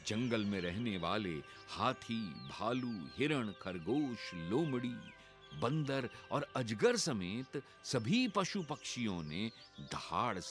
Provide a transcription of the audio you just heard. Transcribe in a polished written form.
जंगल में रहने वाले हाथी, भालू, हिरण, खरगोश, लोमड़ी, बंदर और अजगर समेत सभी पशु पक्षियों ने दहाड़